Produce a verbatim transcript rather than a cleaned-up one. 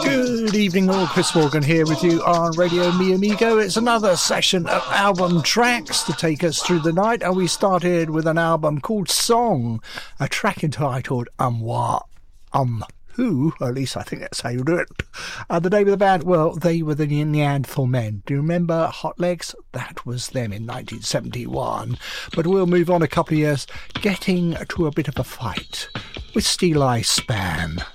Good evening all, Chris Morgan here with you on Radio Mi Amigo. It's another session of album tracks to take us through the night, and we started with an album called Song, a track entitled Um What? Um Who? Or at least I think that's how you do it. Uh, the name of the band, well, they were the Neanderthal Men. Do you remember Hot Legs? That was them in nineteen seventy-one. But we'll move on a couple of years, getting to a bit of a fight with Steel Eye Span.